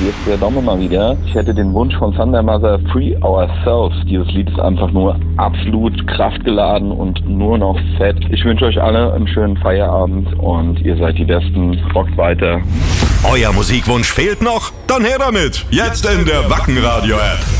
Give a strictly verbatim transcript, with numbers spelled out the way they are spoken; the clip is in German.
hier ist der Domme mal wieder. Ich hätte den Wunsch von Thunder Mother Free Ourselves. Dieses Lied ist einfach nur absolut kraftgeladen und nur noch fett. Ich wünsche euch alle einen schönen Feierabend und ihr seid die Besten. Rockt weiter. Euer Musikwunsch fehlt noch? Dann her damit! Jetzt in der Wacken Radio App.